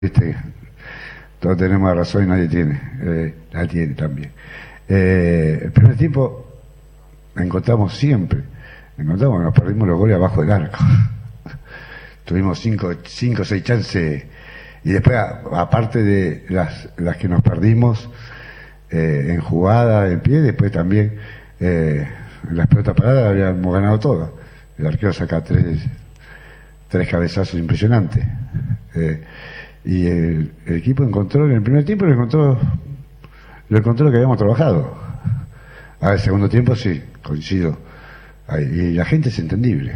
Viste, todos tenemos razón y nadie tiene también. El primer tiempo encontramos siempre, nos perdimos los goles abajo del arco. Tuvimos cinco o seis chances y después, aparte de las que nos perdimos en jugada, en pie, después también en las pelotas paradas habíamos ganado todas. El arquero saca tres cabezazos impresionantes. Y el equipo encontró en el primer tiempo lo encontró lo que habíamos trabajado. El segundo tiempo sí, coincido. Y la gente es entendible.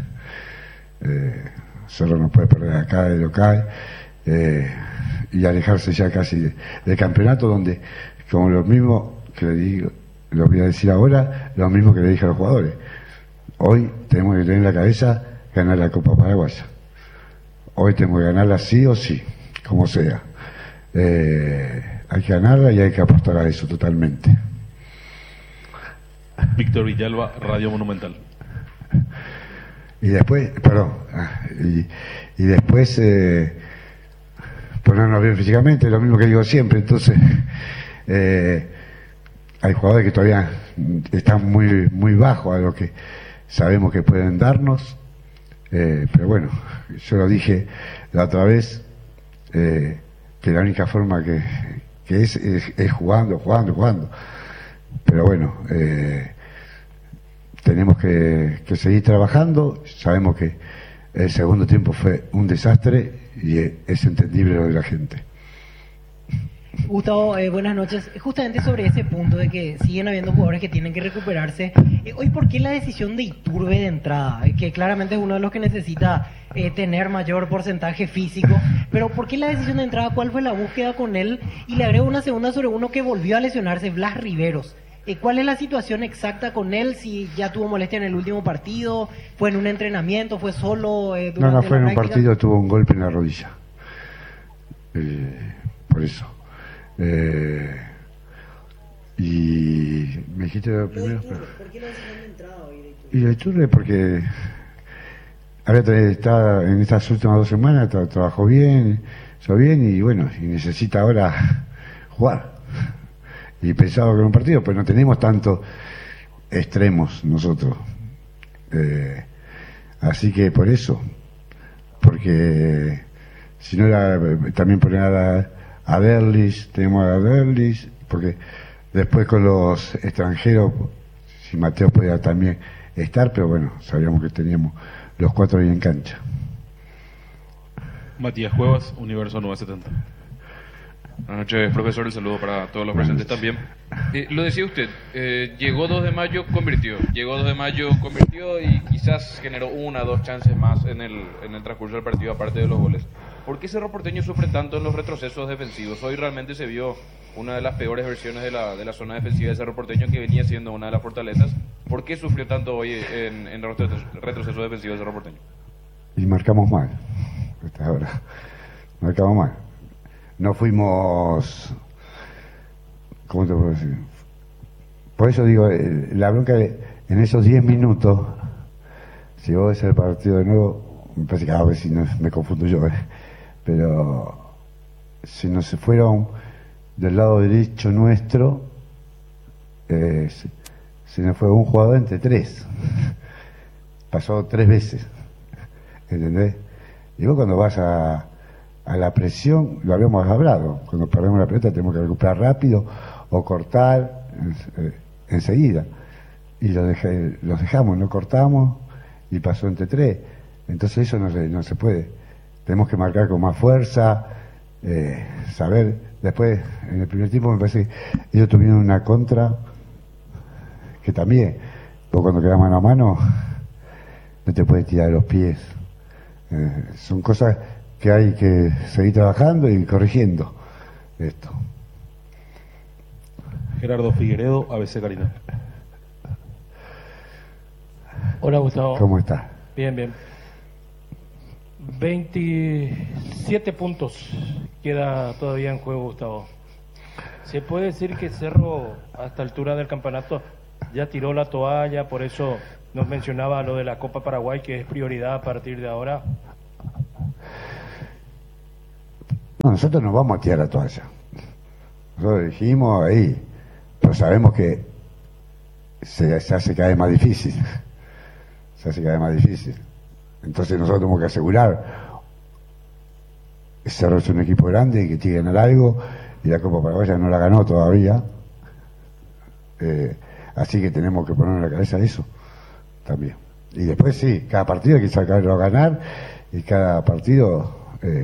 Solo no puede perder acá de local y alejarse ya casi del campeonato, donde, como lo mismo que le digo, lo voy a decir ahora, lo mismo que le dije a los jugadores. Hoy tenemos que tener en la cabeza ganar la Copa Paraguaya. Hoy tenemos que ganarla sí o sí, como sea. Hay que ganarla y hay que apostar a eso totalmente. Víctor Villalba, Radio Monumental. Y después, y después ponernos bien físicamente, lo mismo que digo siempre. Entonces, hay jugadores que todavía están muy bajos a lo que sabemos que pueden darnos. Pero bueno, yo lo dije la otra vez, que la única forma que es jugando. Pero bueno, tenemos que seguir trabajando. Sabemos que el segundo tiempo fue un desastre y es entendible lo de la gente. Gustavo, buenas noches. Justamente sobre ese punto de que siguen habiendo jugadores que tienen que recuperarse, hoy, ¿por qué la decisión de Iturbe de entrada? Que claramente es uno de los que necesita tener mayor porcentaje físico, pero ¿por qué la decisión de entrada? ¿Cuál fue la búsqueda con él? Y le agrego una segunda sobre uno que volvió a lesionarse, Blas Riveros. ¿Cuál es la situación exacta con él? Si ya tuvo molestia en el último partido, fue en un entrenamiento, fue solo durante No fue en un práctica? partido, tuvo un golpe en la rodilla. Por eso. Y me dijiste lo primero. ¿Por qué la decisión de entrada hoy de Iturbe? Y de Iturbe porque está en estas últimas 2 semanas, trabajó bien, hizo bien y bueno, y necesita ahora jugar. Y pensaba que era un partido, pues no tenemos tantos extremos nosotros. Así que por eso, porque si no era también poner a Derlis, tenemos a Derlis, porque después con los extranjeros, si Mateo podía también estar, pero bueno, sabíamos que teníamos los 4 ahí en cancha. Matías Cuevas, Universo 970. Buenas noches, profesor. El saludo para todos los presentes también. Lo decía usted, llegó 2 de mayo, convirtió. Y quizás generó 1 o 2 chances más en el transcurso del partido, aparte de los goles. ¿Por qué Cerro Porteño sufre tanto en los retrocesos defensivos? Hoy realmente se vio una de las peores versiones de la zona defensiva de Cerro Porteño, que venía siendo una de las fortalezas. ¿Por qué sufrió tanto hoy en los retrocesos defensivos de Cerro Porteño? Y marcamos mal, hasta ahora. Marcamos mal. No fuimos, ¿cómo te puedo decir? Por eso digo, la bronca en esos 10 minutos, si vos ves el partido de nuevo, me parece que a ver si no, me confundo yo, pero si no se fueron del lado derecho nuestro, se nos fue un jugador entre 3. Pasó 3 veces, ¿entendés? Y vos cuando vas a la presión, lo habíamos hablado, cuando perdemos la pelota tenemos que recuperar rápido o cortar enseguida, y los dejamos, no cortamos y pasó entre 3. Entonces eso no se puede, tenemos que marcar con más fuerza, saber. Después en el primer tiempo me parece que ellos tuvieron una contra que también, vos cuando quedás mano a mano no te puedes tirar de los pies. Son cosas que hay que seguir trabajando y corrigiendo esto. Gerardo Figueredo, ABC Carina. Hola, Gustavo. ¿Cómo estás? Bien. 27 puntos queda todavía en juego, Gustavo. ¿Se puede decir que Cerro, a esta altura del campeonato, ya tiró la toalla? Por eso nos mencionaba lo de la Copa Paraguay, que es prioridad a partir de ahora. No, nosotros no vamos a tirar la toalla. Nosotros dijimos ahí, pero sabemos que se hace cada vez más difícil. Se hace cada vez más difícil. Entonces nosotros tenemos que asegurar. Cerro es un equipo grande y que tiene que ganar algo, y la Copa Paraguaya no la ganó todavía. Así que tenemos que poner en la cabeza eso también. Y después sí, cada partido hay que sacarlo a ganar, y cada partido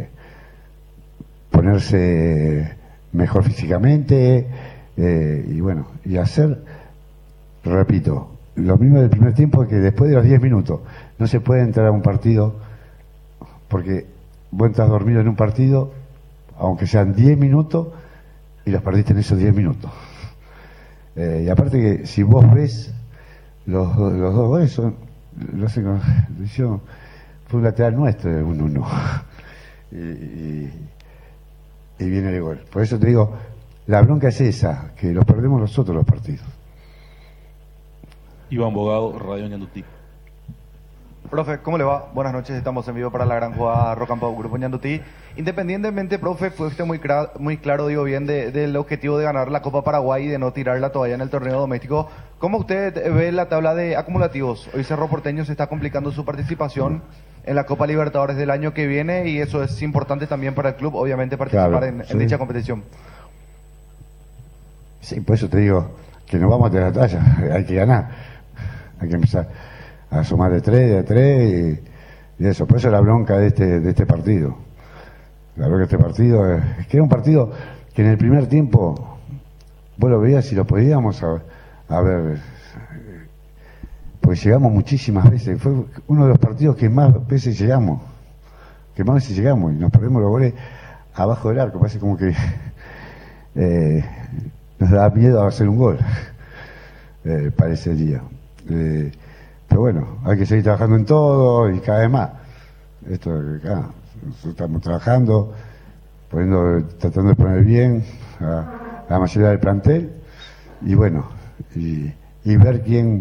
ponerse mejor físicamente, y bueno, y hacer, repito, lo mismo del primer tiempo, que después de los 10 minutos no se puede entrar a un partido, porque vos estás dormido en un partido, aunque sean 10 minutos, y los perdiste en esos 10 minutos. Y aparte que si vos ves los dos goles lo hacen con fue un lateral nuestro de 1-1 y viene el gol. Por eso te digo, la bronca es esa, que los perdemos nosotros los partidos. Iván Bogado, Radio Ñandutí. Profe, ¿cómo le va? Buenas noches, estamos en vivo para la gran jugada Rock and Pop Grupo Ñandutí. Independientemente, profe, fue usted muy claro, digo bien, del objetivo de ganar la Copa Paraguay y de no tirar la toalla en el torneo doméstico. ¿Cómo usted ve la tabla de acumulativos? Hoy Cerro Porteño se está complicando su participación en la Copa Libertadores del año que viene, y eso es importante también para el club, obviamente, participar Claro, en sí. dicha competición. Sí, por eso te digo que no vamos a tirar la toalla, hay que ganar, hay que empezar a sumar de 3 y eso. Por eso la bronca de este partido. La bronca de este partido es que era un partido que en el primer tiempo vos lo veías y lo podíamos a ver, porque llegamos muchísimas veces. Fue uno de los partidos que más veces llegamos, y nos perdemos los goles abajo del arco. Parece como que nos da miedo a hacer un gol, parecería. Pero bueno, hay que seguir trabajando en todo y cada vez más. Esto acá, nosotros estamos trabajando, tratando de poner bien a la mayoría del plantel, y bueno, y ver quién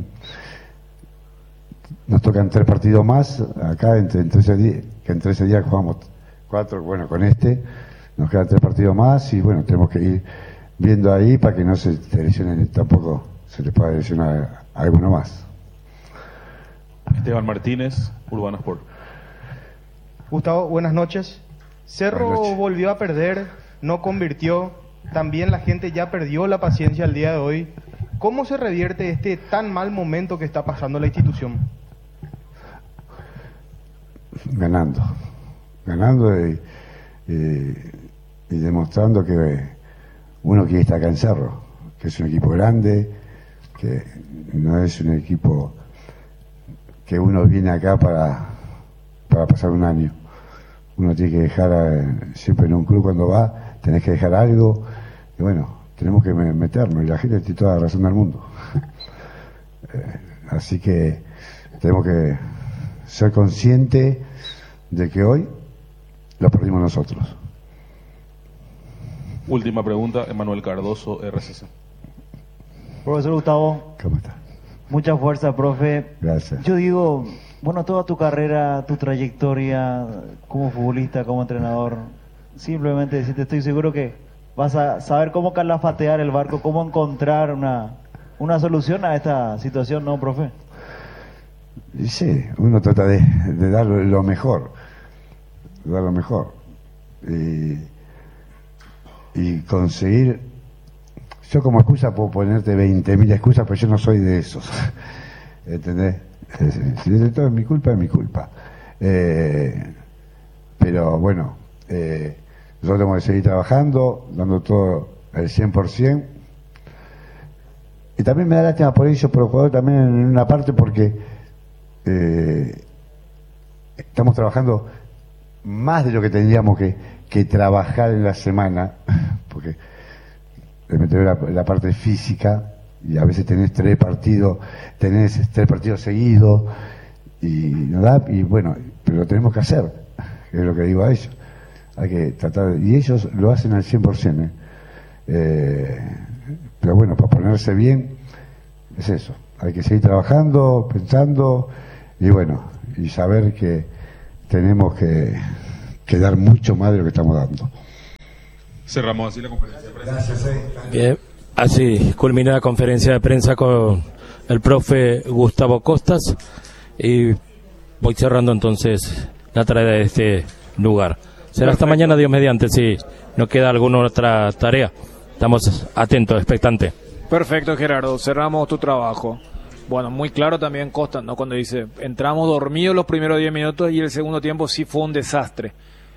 nos tocan 3 partidos más acá en 13 días, que en 13 días jugamos 4, bueno, con este nos quedan 3 partidos más, y bueno, tenemos que ir viendo ahí para que no se te lesionen, tampoco se les pueda lesionar a alguno más. Esteban Martínez, Urbana Sport. Gustavo, buenas noches. Cerro Buenas noches. volvió a perder, no convirtió, también la gente ya perdió la paciencia el día de hoy. ¿Cómo se revierte este tan mal momento que está pasando la institución? Ganando y demostrando que uno quiere estar acá en Cerro, que es un equipo grande, que no es un equipo que uno viene acá para pasar un año. Uno tiene que dejar, siempre en un club cuando va, tenés que dejar algo, y bueno, tenemos que meternos, y la gente tiene toda la razón del mundo. Así que tenemos que ser conscientes de que hoy lo perdimos nosotros. Última pregunta, Emanuel Cardoso, RCC. Profesor Gustavo, ¿Cómo está? mucha fuerza, profe. Gracias. Yo digo, bueno, toda tu carrera, tu trayectoria como futbolista, como entrenador, simplemente decirte, estoy seguro que vas a saber cómo calafatear el barco, cómo encontrar una solución a esta situación, ¿no, profe? Y sí, uno trata de dar lo mejor, y conseguir. Yo como excusa puedo ponerte 20.000 excusas, pero yo no soy de esos. ¿Entendés? Si de todo es mi culpa, es mi culpa. Pero bueno, nosotros tenemos que seguir trabajando, dando todo el 100%. Y también me da lástima por ellos, por el jugador también en una parte, porque estamos trabajando más de lo que tendríamos que trabajar en la semana, porque de meter la parte física, y a veces tenés 3 partidos seguidos, y no da, y bueno, pero lo tenemos que hacer, es lo que digo a ellos. Hay que tratar, y ellos lo hacen al 100%, pero bueno, para ponerse bien, es eso, hay que seguir trabajando, pensando, y bueno, y saber que tenemos que dar mucho más de lo que estamos dando. Cerramos así la conferencia de prensa. Bien, así culmina la conferencia de prensa con el profe Gustavo Costas y voy cerrando entonces la traída de este lugar. Será hasta mañana, Dios mediante, si no queda alguna otra tarea. Estamos atentos, expectantes. Perfecto, Gerardo, cerramos tu trabajo. Bueno, muy claro también Costas, ¿no? Cuando dice, entramos dormidos los primeros 10 minutos y el segundo tiempo sí fue un desastre.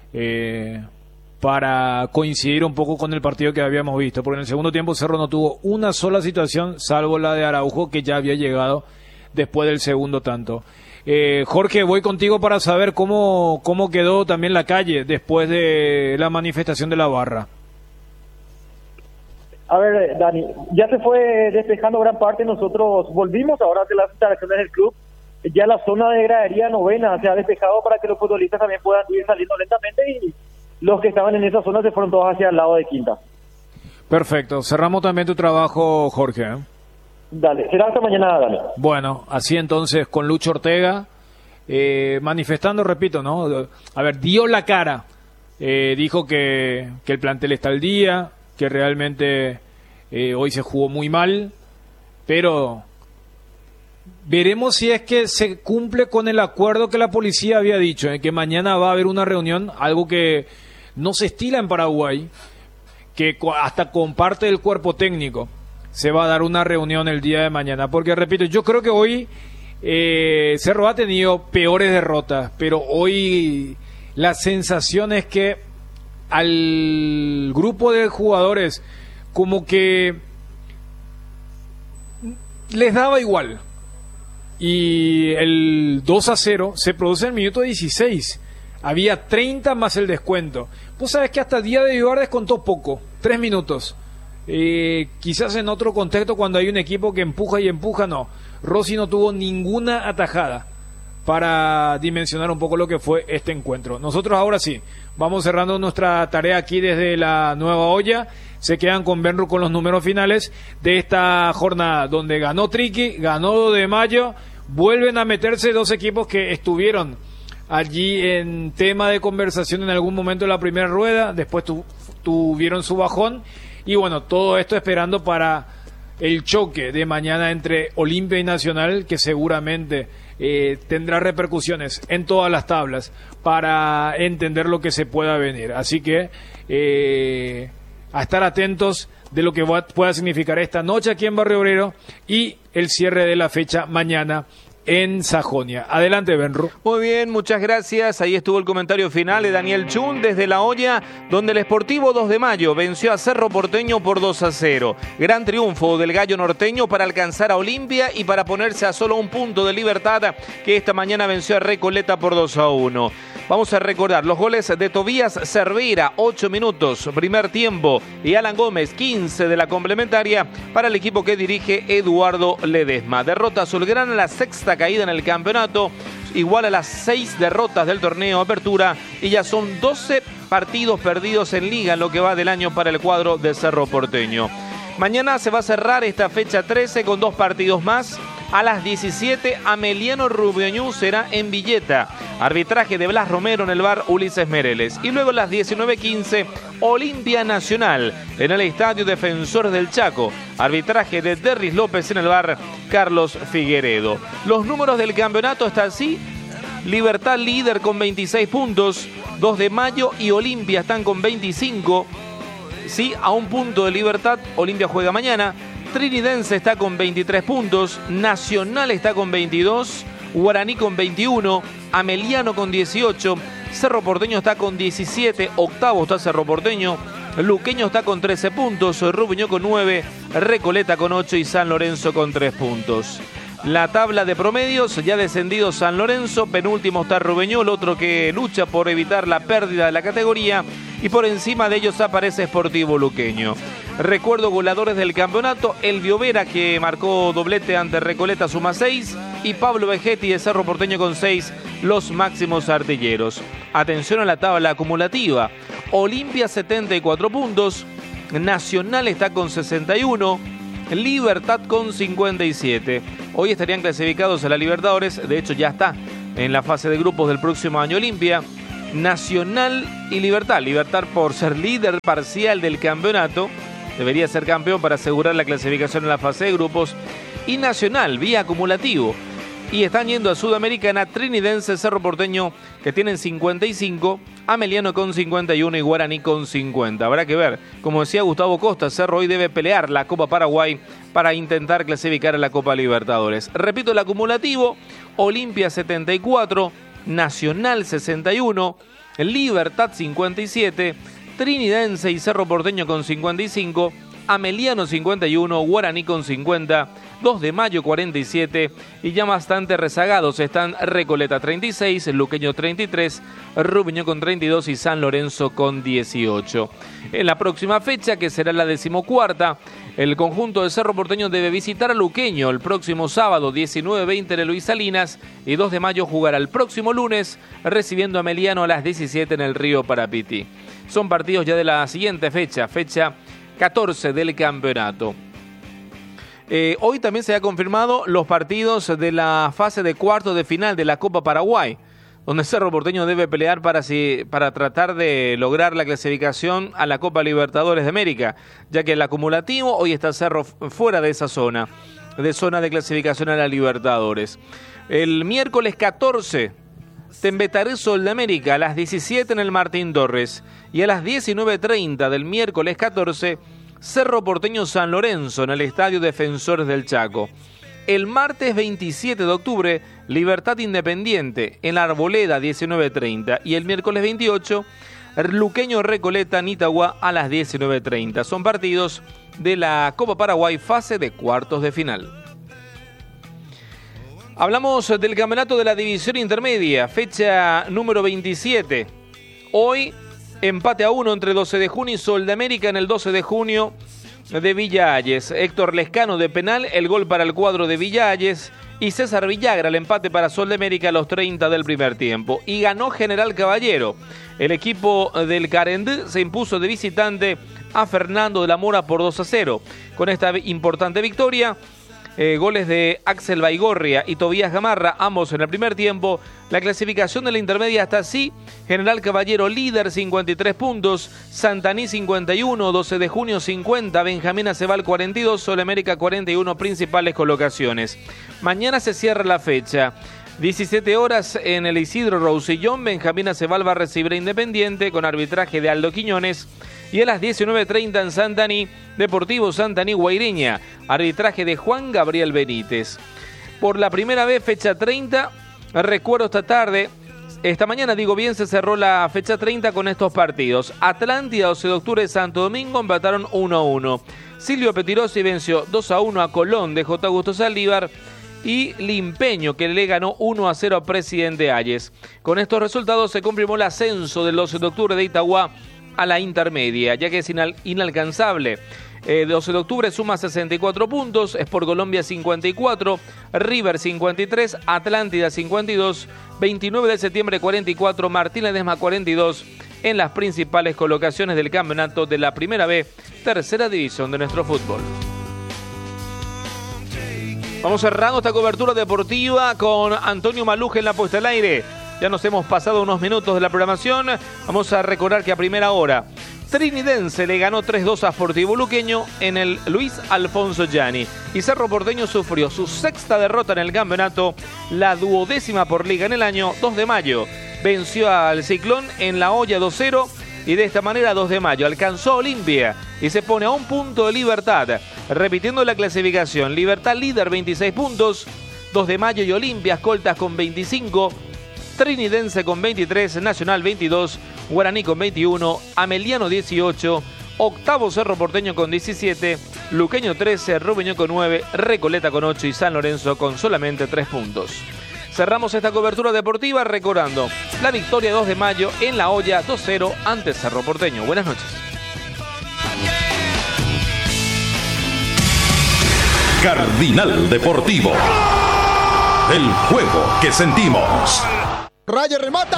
Para coincidir un poco con el partido que habíamos visto, porque en el segundo tiempo Cerro no tuvo una sola situación, salvo la de Araujo, que ya había llegado después del segundo tanto. Jorge, voy contigo para saber cómo quedó también la calle después de la manifestación de la barra. A ver, Dani, ya se fue despejando gran parte. Nosotros volvimos ahora hacia las instalaciones del club. Ya la zona de gradería novena se ha despejado para que los futbolistas también puedan ir saliendo lentamente, y los que estaban en esa zona se fueron todos hacia el lado de Quinta. Perfecto, cerramos también tu trabajo, Jorge. Dale, será hasta mañana, Dani. Bueno, así entonces con Lucho Ortega, manifestando, repito, ¿no? A ver, dio la cara, dijo que el plantel está al día, que realmente hoy se jugó muy mal, pero veremos si es que se cumple con el acuerdo que la policía había dicho, que mañana va a haber una reunión, algo que no se estila en Paraguay, que hasta con parte del cuerpo técnico se va a dar una reunión el día de mañana, porque repito, yo creo que hoy Cerro ha tenido peores derrotas, pero hoy la sensación es que al grupo de jugadores como que les daba igual, y el 2-0 se produce en el minuto 16, había 30 más el descuento. Vos sabés que hasta Día de Vivar descontó poco, 3 minutos. Quizás en otro contexto, cuando hay un equipo que empuja y empuja, no. Rossi no tuvo ninguna atajada para dimensionar un poco lo que fue este encuentro. Nosotros ahora sí, vamos cerrando nuestra tarea aquí desde la Nueva Olla. Se quedan con Benru con los números finales de esta jornada, donde ganó Triqui, ganó 2 de mayo, vuelven a meterse dos equipos que estuvieron allí en tema de conversación en algún momento de la primera rueda, después tuvieron su bajón, y bueno, todo esto esperando para el choque de mañana entre Olimpia y Nacional, que seguramente tendrá repercusiones en todas las tablas para entender lo que se pueda venir. Así que a estar atentos de lo que pueda significar esta noche aquí en Barrio Obrero y el cierre de la fecha mañana en Sajonia. Adelante, Benru. Muy bien, muchas gracias. Ahí estuvo el comentario final de Daniel Chun desde La Olla, donde el Sportivo 2 de Mayo venció a Cerro Porteño por 2-0. Gran triunfo del Gallo Norteño para alcanzar a Olimpia y para ponerse a solo un punto de Libertad, que esta mañana venció a Recoleta por 2-1. Vamos a recordar los goles de Tobías Cervera, 8 minutos, primer tiempo, y Alan Gómez, 15 de la complementaria, para el equipo que dirige Eduardo Ledesma. Derrota azulgrana, la sexta caída en el campeonato, igual a las 6 derrotas del torneo Apertura, y ya son 12 partidos perdidos en liga en lo que va del año para el cuadro de Cerro Porteño. Mañana se va a cerrar esta fecha 13 con 2 partidos más. A las 17, Ameliano Rubioñú será en Villeta. Arbitraje de Blas Romero en el bar Ulises Mereles. Y luego a las 19:15, Olimpia Nacional en el Estadio Defensores del Chaco. Arbitraje de Derris López en el bar Carlos Figueredo. Los números del campeonato están así. Libertad líder con 26 puntos. 2 de Mayo y Olimpia están con 25. Sí, a un punto de Libertad. Olimpia juega mañana. Trinidense está con 23 puntos, Nacional está con 22, Guaraní con 21, Ameliano con 18, Cerro Porteño está con 17, octavo está Cerro Porteño, Luqueño está con 13 puntos, Rubiñó con 9, Recoleta con 8 y San Lorenzo con 3 puntos. La tabla de promedios, ya descendido San Lorenzo, penúltimo está Rubeñol, otro que lucha por evitar la pérdida de la categoría, y por encima de ellos aparece Sportivo Luqueño. Recuerdo goleadores del campeonato: Elvio Vera, que marcó doblete ante Recoleta, suma 6, y Pablo Vegetti de Cerro Porteño con 6, los máximos artilleros. Atención a la tabla acumulativa: Olimpia 74 puntos, Nacional está con 61, Libertad con 57. Hoy estarían clasificados a la Libertadores, de hecho ya está en la fase de grupos del próximo año Olimpia. Nacional y Libertad. Libertad por ser líder parcial del campeonato, debería ser campeón para asegurar la clasificación en la fase de grupos. Y Nacional, vía acumulativo. Y están yendo a Sudamericana, Trinidense, Cerro Porteño, que tienen 55, Ameliano con 51 y Guaraní con 50. Habrá que ver, como decía Gustavo Costa, Cerro hoy debe pelear la Copa Paraguay para intentar clasificar a la Copa Libertadores. Repito el acumulativo: Olimpia 74, Nacional 61, Libertad 57, Trinidense y Cerro Porteño con 55, Ameliano 51, Guaraní con 50, 2 de Mayo 47 y ya bastante rezagados están Recoleta 36, Luqueño 33, Rubiño con 32 y San Lorenzo con 18. En la próxima fecha, que será la 14ª, el conjunto de Cerro Porteño debe visitar a Luqueño el próximo sábado 19:20 en el Luis Salinas y 2 de mayo jugará el próximo lunes recibiendo a Ameliano a las 17 en el Río Parapiti. Son partidos ya de la siguiente fecha 14 del campeonato. Hoy también se han confirmado los partidos de la fase de cuartos de final de la Copa Paraguay, donde Cerro Porteño debe pelear para tratar de lograr la clasificación a la Copa Libertadores de América, ya que el acumulativo hoy está Cerro fuera de esa zona de clasificación a la Libertadores. El miércoles 14, Tembetaré Sol de América a las 17 en el Martín Torres y a las 19:30 del miércoles 14, Cerro Porteño San Lorenzo en el Estadio Defensores del Chaco. El martes 27 de octubre, Libertad Independiente en la Arboleda 19:30 y el miércoles 28, Luqueño Recoleta Nitagua a las 19:30. Son partidos de la Copa Paraguay fase de cuartos de final. Hablamos del campeonato de la división intermedia, fecha número 27. Hoy, empate a 1 entre 12 de junio y Sol de América en el 12 de junio de Villa Hayes. Héctor Lescano de penal, el gol para el cuadro de Villa Hayes. Y César Villagra, el empate para Sol de América a los 30 del primer tiempo. Y ganó General Caballero. El equipo del Carendí se impuso de visitante a Fernando de la Mora por 2-0. Con esta importante victoria, goles de Axel Baigorria y Tobías Gamarra, ambos en el primer tiempo. La clasificación de la intermedia está así: General Caballero líder 53 puntos, Santaní 51, 12 de junio 50, Benjamín Acebal 42, Sol América 41, principales colocaciones. Mañana se cierra la fecha. 17 horas en el Isidro Roussillón, Benjamín Acebal va a recibir a Independiente con arbitraje de Aldo Quiñones. Y a las 19:30 en Santaní, Deportivo Santaní Guaireña, arbitraje de Juan Gabriel Benítez. Por la primera vez, fecha 30, recuerdo esta mañana, se cerró la fecha 30 con estos partidos. Atlántida, 12 de octubre, Santo Domingo, empataron 1-1. Silvio Petirosi venció 2-1 a Colón de J. Augusto Saldívar. Y Limpeño, que le ganó 1-0 a Presidente Hayes. Con estos resultados se confirmó el ascenso del 12 de octubre de Itagua a la intermedia, ya que es inalcanzable. 12 de octubre suma 64 puntos, Sport Colombia 54, River 53, Atlántida 52, 29 de septiembre 44, Martín Ledesma 42 en las principales colocaciones del campeonato de la Primera B, tercera división de nuestro fútbol. Vamos cerrando esta cobertura deportiva con Antonio Maluja en la puesta al aire. Ya nos hemos pasado unos minutos de la programación. Vamos a recordar que a primera hora, Trinidense le ganó 3-2 a Sportivo Luqueño en el Luis Alfonso Gianni. Y Cerro Porteño sufrió su sexta derrota en el campeonato, la 12ª por liga en el año. 2 de mayo venció al Ciclón en La Hoya 2-0. Y de esta manera 2 de mayo alcanzó a Olimpia y se pone a un punto de Libertad. Repitiendo la clasificación, Libertad líder 26 puntos, 2 de mayo y Olimpia escoltas con 25, Trinidense con 23, Nacional 22, Guaraní con 21, Ameliano 18, octavo Cerro Porteño con 17, Luqueño 13, Rubiño con 9, Recoleta con 8 y San Lorenzo con solamente 3 puntos. Cerramos esta cobertura deportiva recordando la victoria 2 de mayo en La Hoya 2-0 ante Cerro Porteño. Buenas noches. Cardinal Deportivo. El juego que sentimos. Raya remata.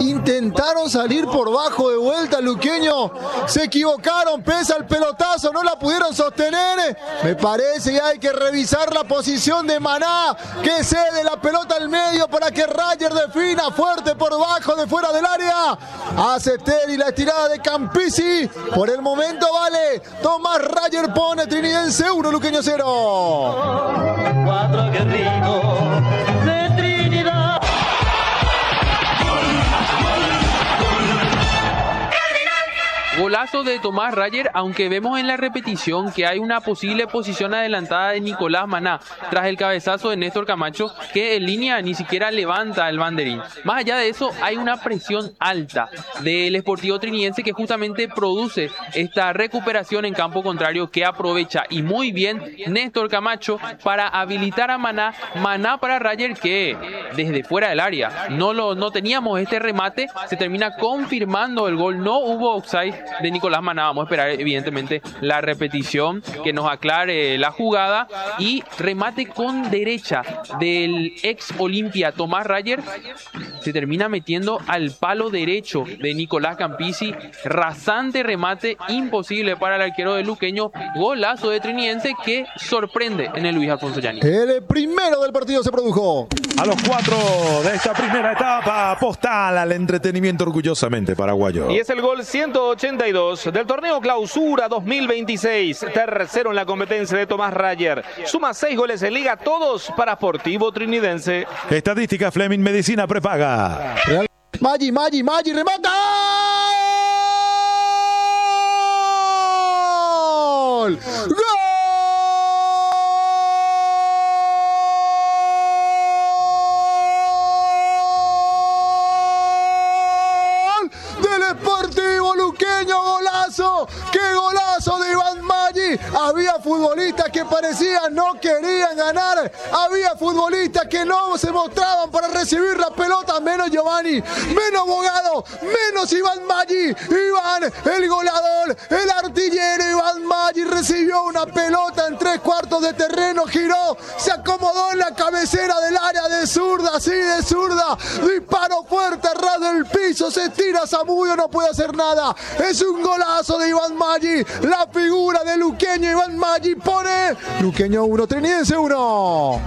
intentaron salir por bajo de vuelta, luqueño. Se equivocaron, pesa el pelotazo, no la pudieron sostener. Me parece que hay que revisar la posición de Maná, que cede la pelota al medio para que Rayer defina fuerte por bajo de fuera del área. Hace Terry la estirada de Campisi. Por el momento vale. Tomás Rayer pone Trinidense 1, Luqueño 0. Cuatro guerreros de Trinidad. Golazo de Tomás Rayer, aunque vemos en la repetición que hay una posible posición adelantada de Nicolás Maná tras el cabezazo de Néstor Camacho, que en línea ni siquiera levanta el banderín. Más allá de eso, hay una presión alta del Sportivo Trinidense que justamente produce esta recuperación en campo contrario que aprovecha y muy bien Néstor Camacho para habilitar a Maná. Maná para Rayer, que desde fuera del área no teníamos este remate, se termina confirmando el gol. No hubo offside de Nicolás Maná. Vamos a esperar evidentemente la repetición que nos aclare la jugada. Y remate con derecha del ex Olimpia Tomás Rayer, se termina metiendo al palo derecho de Nicolás Campisi. Rasante remate, imposible para el arquero de luqueño. Golazo de Trinidense que sorprende en el Luis Alfonso Llani. El primero del partido se produjo. A los 4 de esta primera etapa, Postal al entretenimiento orgullosamente paraguayo. Y es el gol 182 del torneo Clausura 2026. Tercero en la competencia de Tomás Rayer. Suma 6 goles en liga, todos para Sportivo Trinidense. Estadística Fleming Medicina prepaga. Maggi, remata. ¡Gol! ¡Gol! ¡Qué golazo de Iván Maggi! Había futbolistas que parecían no querían ganar. Había futbolistas que no se mostraban para recibir la pelota. Menos Giovanni, menos Bogado, menos Iván Maggi. Iván, el goleador, el artillero Iván Maggi recibió una pelota en 3/4 de terreno. Giró, se acomodó en la cabecera del área de zurda. Así de zurda. Disparo fuerte, ras del piso. Se tira Zamudio, no puede hacer nada. Es un golazo de Iván Maggi, la figura de luqueño Iván Maggi pone Luqueño 1, Trinidense 1.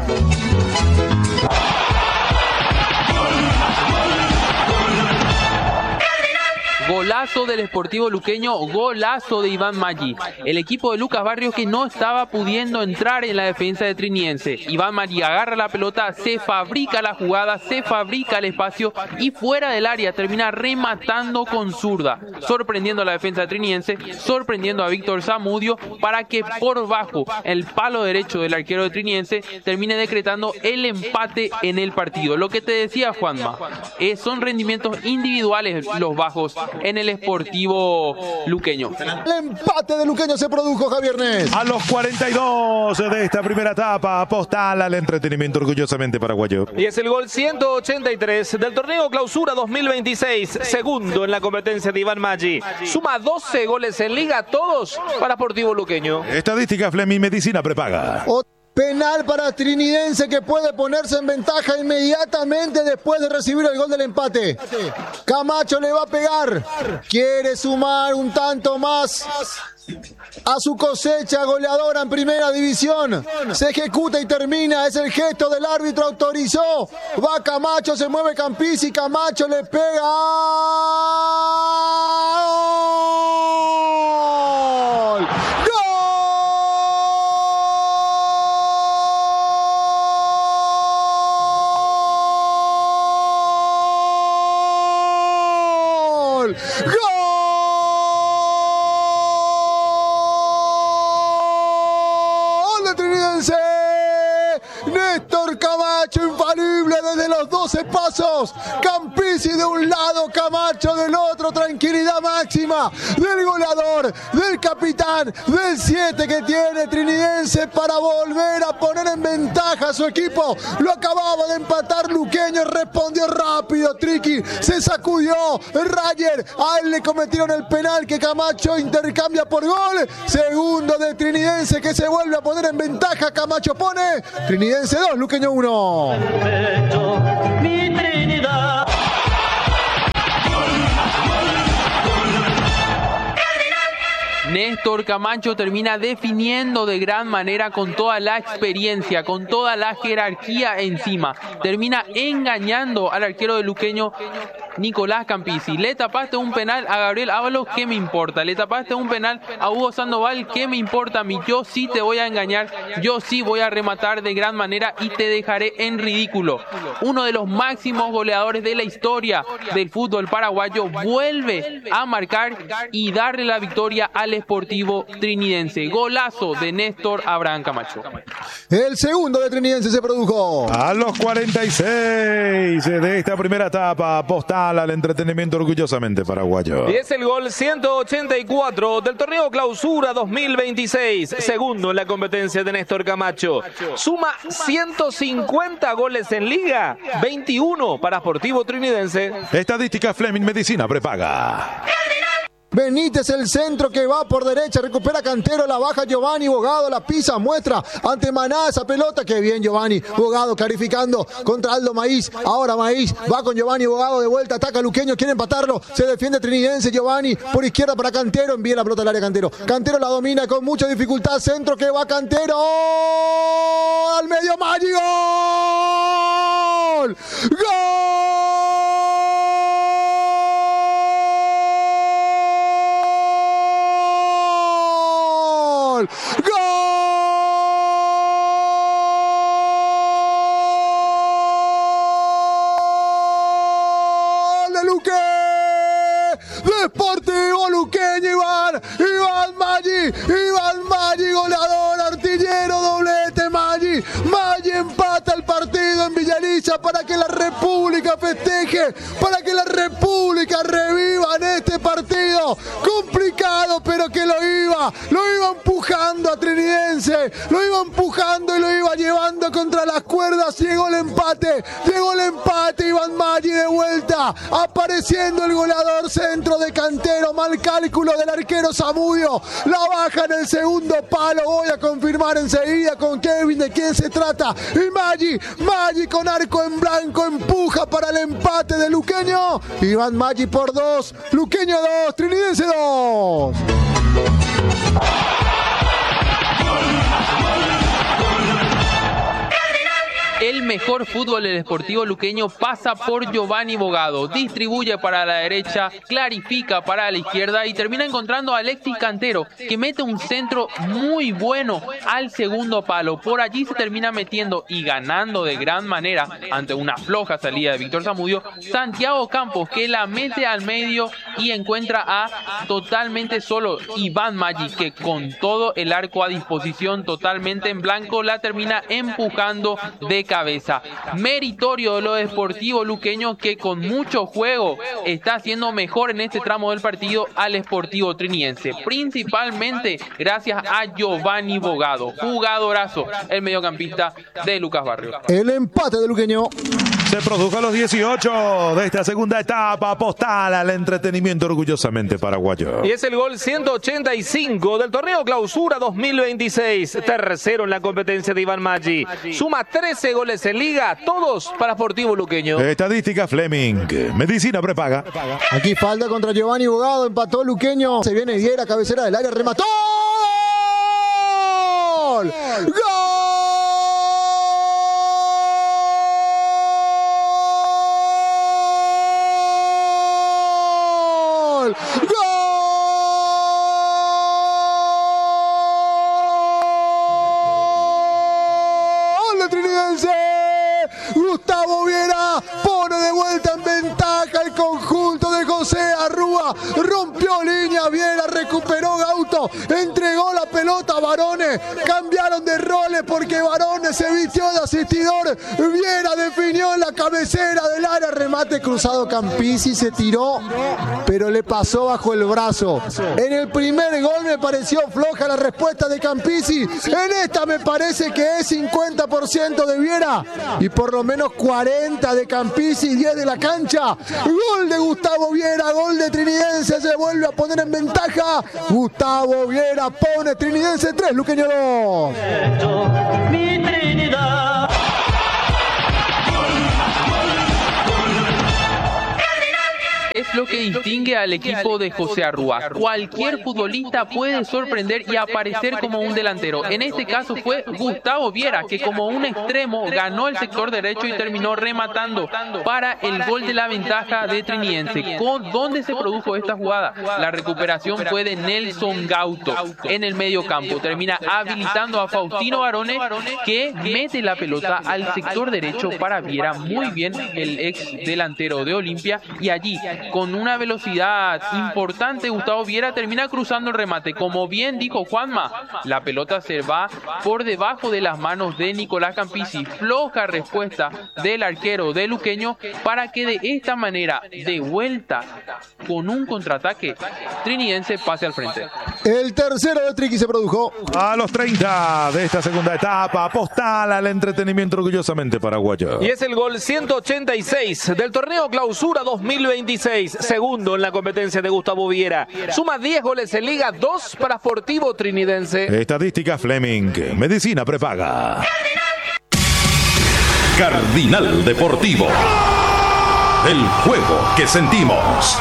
Golazo del Sportivo Luqueño, golazo de Iván Maggi. El equipo de Lucas Barrios que no estaba pudiendo entrar en la defensa de Trinidense. Iván Maggi agarra la pelota, se fabrica la jugada, se fabrica el espacio y fuera del área termina rematando con zurda, sorprendiendo a la defensa de Trinidense, sorprendiendo a Víctor Zamudio para que por bajo el palo derecho del arquero de Trinidense termine decretando el empate en el partido. Lo que te decía Juanma, son rendimientos individuales los bajos en el Sportivo Luqueño. El empate de Luqueño se produjo, Javier Nes. A los 42 de esta primera etapa, Postal al entretenimiento orgullosamente paraguayo. Y es el gol 183 del torneo Clausura 2026, segundo en la competencia de Iván Maggi. Suma 12 goles en liga, todos para Sportivo Luqueño. Estadística Fleming Medicina prepaga. Penal para Trinidense que puede ponerse en ventaja inmediatamente después de recibir el gol del empate. Camacho le va a pegar. Quiere sumar un tanto más a su cosecha goleadora en primera división. Se ejecuta y termina. Es el gesto del árbitro, autorizó. Va Camacho, se mueve Campisi. Camacho le pega. ¡Gol! Néstor Camacho, infalible desde los 12 pasos. Campisi de un lado, Camacho del otro. Tranquilidad máxima del goleador, del capitán, del 7 que tiene Trinidense para volver a poner en ventaja a su equipo. Lo acababa de empatar Luqueño, respondió rápido Triqui, se sacudió Rayer. A él le cometieron el penal que Camacho intercambia por gol. Segundo de Trinidense que se vuelve a poner en ventaja. Camacho pone Trinidense 2, Luqueño 1. Mi Trinidad. Néstor Camacho termina definiendo de gran manera con toda la experiencia, con toda la jerarquía encima. Termina engañando al arquero de Luqueño, Nicolás Campisi. Le tapaste un penal a Gabriel Ábalos, ¿qué me importa? Le tapaste un penal a Hugo Sandoval, ¿qué me importa a mí? Yo sí te voy a engañar, yo sí voy a rematar de gran manera y te dejaré en ridículo. Uno de los máximos goleadores de la historia del fútbol paraguayo vuelve a marcar y darle la victoria al Sportivo Trinidense. Golazo de Néstor Abraham Camacho. El segundo de Trinidense se produjo a los 46 de esta primera etapa. Postal al entretenimiento orgullosamente paraguayo. Y es el gol 184 del torneo Clausura 2026. Segundo en la competencia de Néstor Camacho. Suma 150 goles en liga, 21 para Sportivo Trinidense. Estadística Fleming Medicina prepaga. Benítez, el centro que va por derecha, recupera Cantero, la baja Giovanni Bogado, la pisa, muestra ante Maná esa pelota, que bien Giovanni Bogado clarificando contra Aldo Maíz. Ahora Maíz va con Giovanni Bogado de vuelta, ataca a Luqueño, quiere empatarlo, se defiende Trinidense, Giovanni por izquierda para Cantero, envía la pelota al área Cantero. Cantero la domina con mucha dificultad, centro que va Cantero, al medio Maggi, gol, Deportivo Luqueño, Iván Maggi, goleador, artillero, doblete Maggi. Maggi empata el partido en Villaliza para que la República festeje, para que la República reviva en este partido complicado, pero que lo iba empujando a Trinidense, lo iba empujando y lo iba llevando contra las cuerdas. Llegó el empate, Iván Maggi de vuelta, apareciendo el goleador, centro de Cantero, mal cálculo del arquero Zamudio, la baja en el segundo palo. Voy a confirmar enseguida con Kevin de quién se trata. Y Maggi con arco en blanco empuja para el empate de Luqueño. Iván Maggi por 2, Luqueño 2, Trinidense 2. El mejor fútbol del Sportivo Luqueño pasa por Giovanni Bogado. Distribuye para la derecha, clarifica para la izquierda y termina encontrando a Alexis Cantero, que mete un centro muy bueno al segundo palo. Por allí se termina metiendo y ganando de gran manera ante una floja salida de Víctor Zamudio. Santiago Campos, que la mete al medio y encuentra a totalmente solo Iván Maggi, que con todo el arco a disposición totalmente en blanco la termina empujando de cabeza. Meritorio de lo Sportivo Luqueño, que con mucho juego está haciendo mejor en este tramo del partido al Sportivo Trinidense, principalmente gracias a Giovanni Bogado, jugadorazo, el mediocampista de Lucas Barrios. El empate de Luqueño se produjo a los 18 de esta segunda etapa. Postal al entretenimiento orgullosamente paraguayo. Y es el gol 185 del torneo Clausura 2026. Tercero en la competencia de Iván Maggi. Suma 13 goles en liga, todos para Sportivo Luqueño. Estadística Fleming Medicina prepaga. Aquí falta contra Giovanni Bogado, empató Luqueño. Se viene Viera, cabecera del área, remató. ¡Gol! Gustavo Viera pone de vuelta en ventaja el conjunto de José Arrúa, rompió línea, Viera recuperó Gauto, entregó la pelota a Barone, cambiaron de roles porque Barone se vistió de asistidor, Viera definió en la cabecera del área, remate cruzado Campisi, se tiró, pero le pasó bajo el brazo. En el primer gol me pareció floja la respuesta de Campisi, en esta me parece que es 50% de Viera y por lo menos 40 de Campisi, 10 de la cancha. Gol de Gustavo Viera, gol de Trinidense, se vuelve a poner en ventaja. Gustavo Viera pone Trinidense 3, Luqueño 2. Mi Trinidad. es lo que distingue al equipo de José Arrúa. Cualquier futbolista puede sorprender y aparecer como un delantero. En este caso fue Gustavo Viera, que como un extremo ganó el sector derecho y terminó rematando para el gol de la ventaja de Trinidense. ¿Dónde se produjo esta jugada? La recuperación fue de Nelson Gauto en el medio campo. Termina habilitando a Faustino Barone, que mete la pelota al sector derecho para Viera. Muy bien el ex delantero de Olimpia, y allí con una velocidad importante Gustavo Viera termina cruzando el remate. Como bien dijo Juanma, la pelota se va por debajo de las manos de Nicolás Campisi. Floja respuesta del arquero de Luqueño para que de esta manera, de vuelta con un contraataque, Trinidense pase al frente. El tercero de Triqui se produjo a los 30 de esta segunda etapa. Postal al entretenimiento orgullosamente paraguayo. Y es el gol 186 del torneo Clausura 2026, segundo en la competencia de Gustavo Viera. Suma 10 goles en Liga, 2 para Sportivo Trinidense. Estadística Fleming, medicina prepaga. Cardinal Deportivo. El juego que sentimos.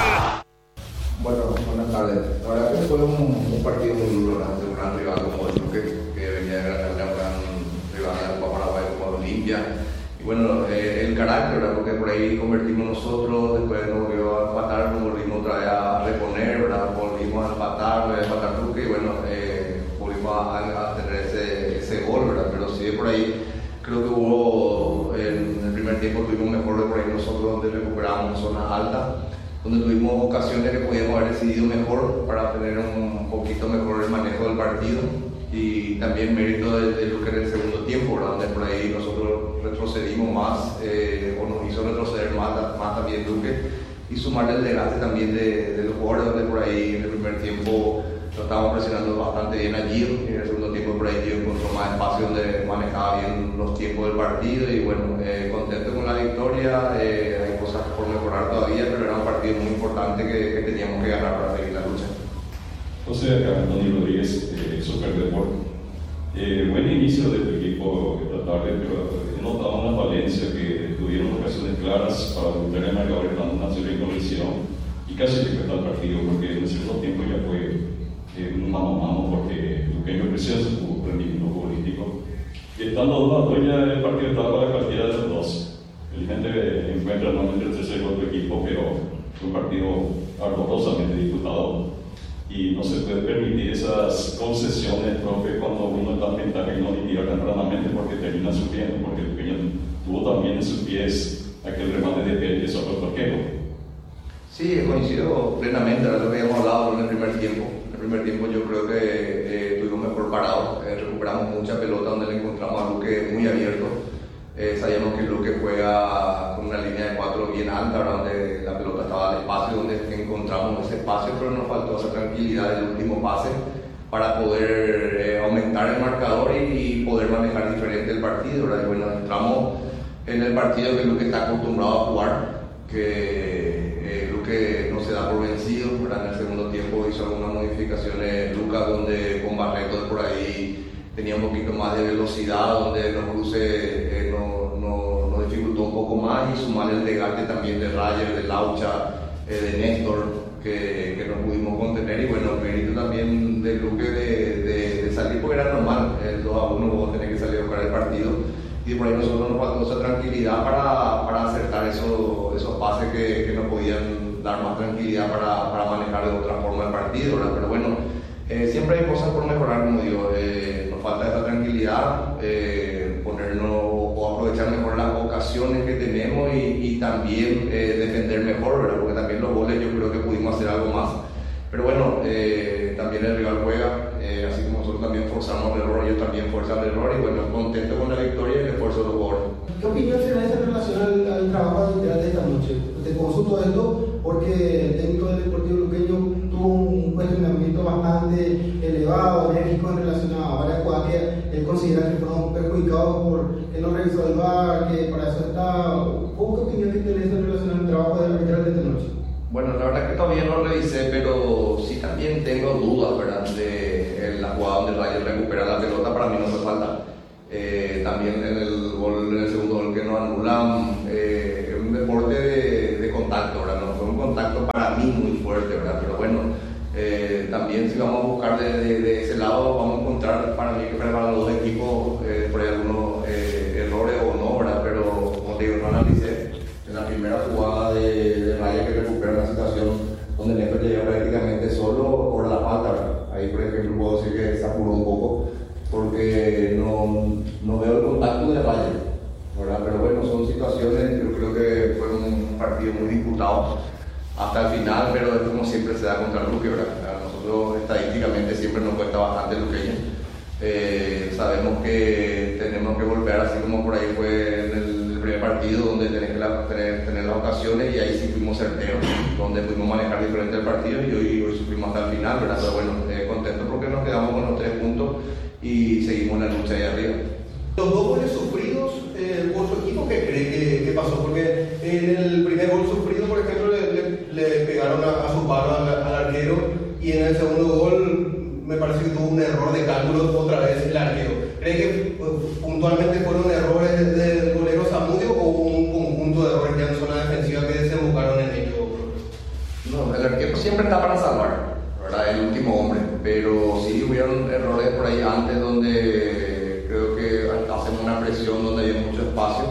Bueno, buenas tardes. La verdad que fue un partido muy duro ante un gran rival como el Duque, que venía de ganar un gran rival de la Copa Paraguay como Olimpia. Y bueno, el carácter, ¿verdad? Porque por ahí convertimos nosotros, después nos volvió a empatar, nos volvimos otra vez a reponer, ¿verdad? Volvimos a empatar Duque y bueno, volvimos a tener ese gol, ¿verdad? Pero sí, por ahí creo que hubo, en el primer tiempo tuvimos mejor de por ahí nosotros, donde recuperamos zonas altas, donde tuvimos ocasiones que podíamos haber decidido mejor para tener un poquito mejor el manejo del partido, y también mérito de lo que era el segundo tiempo, ¿verdad? Donde por ahí nosotros retrocedimos más, o nos hizo retroceder más también Duque, y sumarle el desgaste también de los jugadores, donde por ahí en el primer tiempo lo estábamos presionando bastante bien allí, y en el segundo tiempo por ahí yo encontró más espacio donde manejaba bien los tiempos del partido, y bueno, contento con la victoria. Hay cosas por mejorar todavía, pero era un partido muy importante que teníamos que ganar para seguir la lucha. José, acá Antonio Rodríguez, Superdeport. Buen inicio de tu equipo esta tarde, pero he notado una falencia, que tuvieron ocasiones claras para volver a marcar una serie de colisión y casi le quitó el partido, porque en cierto tiempo ya fue un mano a mano, porque Luqueño creció su rendimiento futbolístico. Y estando 2-2 ya el partido estaba para cualquiera de los dos. El gente encuentra nuevamente el tercer otro equipo, pero fue un partido ardorosamente disputado. Y no se puede permitir esas concesiones, profe, cuando uno está en ventaja y no liquida tempranamente, porque termina sufriendo, porque Luqueño tuvo también en sus pies aquel remate de Pérez sobre el torquero. Sí, coincido plenamente a lo que habíamos hablado en el primer tiempo. En el primer tiempo yo creo que estuvimos mejor parados, recuperamos mucha pelota donde le encontramos a Luque muy abierto. Sabíamos que Luque juega con una línea de 4 bien alta, donde la pelota estaba al espacio, donde encontramos ese espacio, pero nos faltó esa tranquilidad del último pase para poder aumentar el marcador y poder manejar diferente el partido, ¿verdad? Y bueno, entramos en el partido que Luque está acostumbrado a jugar, que Luque no se da por vencido, ¿verdad? En el segundo tiempo hizo algunas modificaciones Lucas, donde con Barreto por ahí tenía un poquito más de velocidad, donde los cruces nos dificultó un poco más, y sumar el desgaste también de Rayer, de Laucha, de Néstor, que no pudimos contener. Y bueno, mérito también de Luque de salir, porque era normal, el 2-1 vos tenés que salir a buscar el partido, y por ahí nosotros nos faltó esa tranquilidad para acertar esos pases que nos podían dar más tranquilidad para manejar de otra forma el partido, ¿verdad? Pero bueno, siempre hay cosas por mejorar, como digo, nos falta esa tranquilidad, ponernos o aprovechar mejor las ocasiones que tenemos y también defender mejor, ¿verdad? Porque también los goles yo creo que pudimos hacer algo más. Pero bueno, también el rival juega, así como nosotros también forzamos el error, ellos también forzan el error, y bueno, contento con la victoria y el esfuerzo de los jugadores. ¿Qué opinión tenés en relación al trabajo arbitral de esta noche? Te consulto esto porque el técnico del Deportivo Luqueño tuvo un cuestionamiento bastante elevado, enérgico en relación a varias jugadas que él considera que fueron perjudicados por que no revisó el VAR, que para eso está. ¿Qué opinión tenés en relación al trabajo del arbitral de esta noche? Bueno, la verdad es que todavía no lo revisé, pero sí también tengo dudas, ¿verdad? De la jugada donde Rayer recupera la pelota, para mí no fue falta. También en el segundo gol que nos anulan, es un deporte de contacto, ¿verdad? No fue un contacto mí muy fuerte, ¿verdad? Pero bueno, también si vamos a buscar de ese lado, vamos a encontrar para mí que para los dos equipos por ahí algunos errores o no, ¿verdad? Pero como te digo, no analicé en la primera jugada de Raya que recupera una situación donde Néstor llega prácticamente solo por la falta, ¿verdad? Ahí por ejemplo puedo decir que se apuró un poco porque no veo el contacto de Raya, ¿verdad? Pero bueno, son situaciones, yo creo que fue un partido muy disputado hasta el final, pero esto como siempre se da contra Luque, ¿verdad? A nosotros estadísticamente siempre nos cuesta bastante Luqueño. Sabemos que tenemos que golpear así como por ahí fue en el primer partido donde tenés que tener las ocasiones y ahí sí fuimos certeros, donde pudimos manejar diferente el partido y hoy sufrimos hasta el final, ¿verdad? Pero bueno, contento porque nos quedamos con los 3 puntos y seguimos en la lucha ahí arriba. Los 2 goles sufridos por su equipo, ¿qué cree que pasó? Porque en el primer gol sufrido, por ejemplo, le pegaron a su palo al arquero y en el segundo gol me parece que tuvo un error de cálculo otra vez el arquero. ¿Cree que puntualmente fueron errores del golero Zamudio o un conjunto de errores ya en zona defensiva que desembocaron en ello? No, el arquero siempre está para salvar, ¿verdad? El último hombre, pero sí hubieron errores por ahí antes donde creo que hacemos una presión donde hay mucho espacio.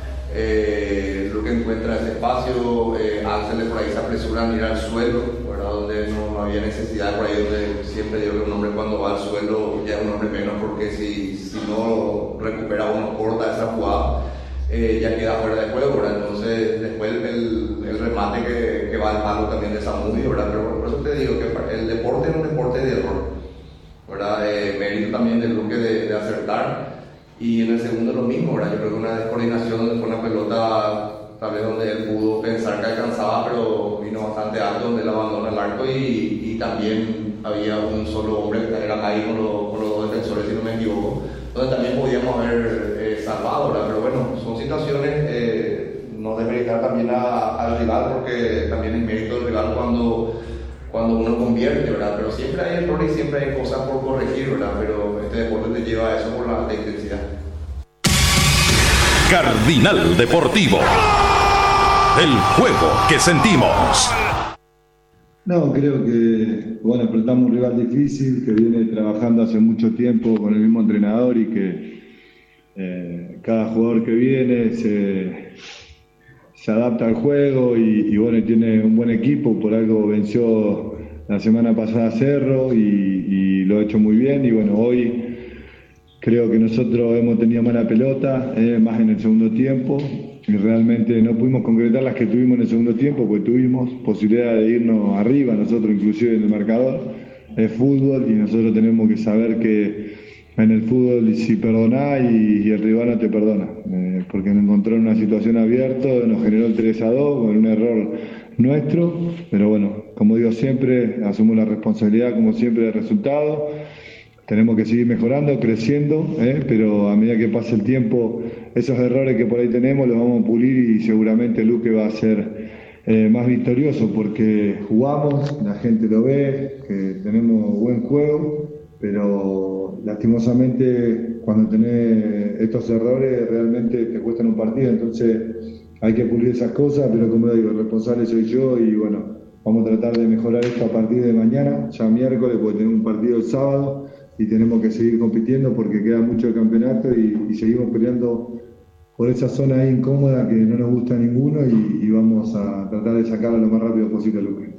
Lo que encuentra ese espacio, Ángel por ahí se apresura a mirar al suelo, ¿verdad? Donde no había necesidad, por ahí donde siempre digo que un hombre cuando va al suelo ya es un hombre menos, porque si no recupera uno, corta esa jugada, ya queda fuera de juego, ¿verdad? Entonces después el remate que va al palo también de Zamudio, ¿verdad? Pero por eso te digo que el deporte es un deporte de error, ¿verdad? Mérito también del Luque de acertar. Y en el segundo lo mismo, ¿verdad? Yo creo que una descoordinación donde fue una pelota tal vez donde él pudo pensar que alcanzaba, pero vino bastante alto donde él abandona el arco y también había un solo hombre que era ahí con los 2 defensores, si no me equivoco, donde también podíamos haber salvado, ¿verdad? Pero bueno, son situaciones, no demeritar también al rival porque también es mérito del rival cuando uno convierte, ¿verdad? Pero siempre hay errores y siempre hay cosas por corregir, ¿verdad? Pero este deporte te lleva a eso por la alta intensidad. Cardinal Deportivo. El juego que sentimos. No, creo que, bueno, enfrentamos un rival difícil que viene trabajando hace mucho tiempo con el mismo entrenador y que cada jugador que viene se adapta al juego y bueno, tiene un buen equipo, por algo venció la semana pasada a Cerro y lo ha hecho muy bien y bueno, hoy creo que nosotros hemos tenido mala pelota, más en el segundo tiempo y realmente no pudimos concretar las que tuvimos en el segundo tiempo, porque tuvimos posibilidad de irnos arriba, nosotros inclusive en el marcador. Es fútbol y nosotros tenemos que saber que en el fútbol si perdonás y el rival no te perdona, porque nos encontró en una situación abierta, nos generó el 3-2 con un error nuestro, pero bueno, como digo siempre, asumo la responsabilidad como siempre del resultado. Tenemos que seguir mejorando, creciendo, pero a medida que pase el tiempo, esos errores que por ahí tenemos los vamos a pulir y seguramente Luque va a ser más victorioso porque jugamos, la gente lo ve, que tenemos buen juego, pero lastimosamente cuando tenés estos errores realmente te cuestan un partido, entonces hay que pulir esas cosas, pero como digo, el responsable soy yo y bueno, vamos a tratar de mejorar esto a partir de mañana, ya miércoles, porque tenemos un partido el sábado y tenemos que seguir compitiendo porque queda mucho el campeonato y seguimos peleando por esa zona ahí incómoda que no nos gusta a ninguno y vamos a tratar de sacarla lo más rápido posible a Luque.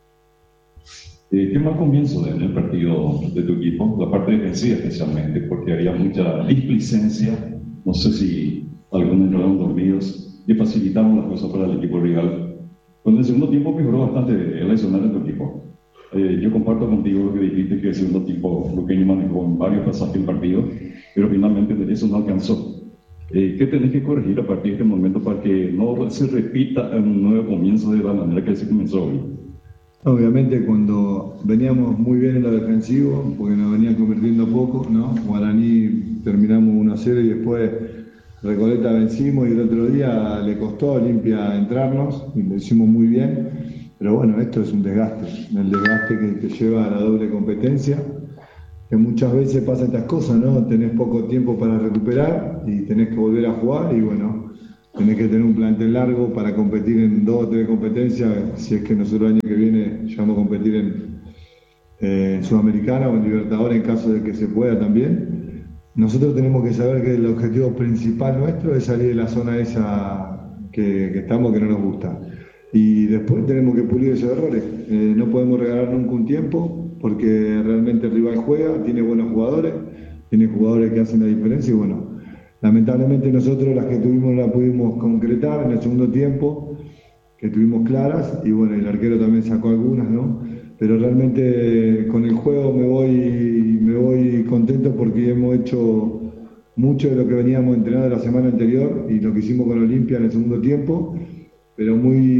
¿Qué mal comienzo en el partido de tu equipo? La parte defensiva especialmente, porque había mucha displicencia, no sé si algunos entraron dormidos y facilitaron las cosas para el equipo rival. Cuando en el segundo tiempo mejoró bastante el accionar de tu equipo. Yo comparto contigo lo que dijiste, que el segundo tiempo Luqueño manejó en varios pasajes del partido, pero finalmente eso no alcanzó. ¿Qué tenés que corregir a partir de este momento para que no se repita un nuevo comienzo de la manera que se comenzó hoy? Obviamente cuando veníamos muy bien en lo defensivo, porque nos venían convirtiendo poco, ¿no? Guaraní terminamos 1-0 y después Recoleta vencimos y el otro día le costó a Olimpia entrarnos y lo hicimos muy bien, pero bueno, esto es un desgaste, el desgaste que te lleva a la doble competencia, que muchas veces pasan estas cosas, ¿no? Tenés poco tiempo para recuperar y tenés que volver a jugar y bueno, tenés que tener un plantel largo para competir en 2 o 3 competencias, si es que nosotros el año que viene llegamos a competir en Sudamericana o en Libertadores en caso de que se pueda también. Nosotros tenemos que saber que el objetivo principal nuestro es salir de la zona esa que estamos, que no nos gusta. Y después tenemos que pulir esos errores. No podemos regalar nunca un tiempo, porque realmente el rival juega, tiene buenos jugadores, tiene jugadores que hacen la diferencia y bueno, lamentablemente nosotros las que tuvimos no la pudimos concretar en el segundo tiempo, que tuvimos claras, y bueno, el arquero también sacó algunas, ¿no? Pero realmente con el juego me voy contento porque hemos hecho mucho de lo que veníamos entrenando la semana anterior y lo que hicimos con Olimpia en el segundo tiempo, pero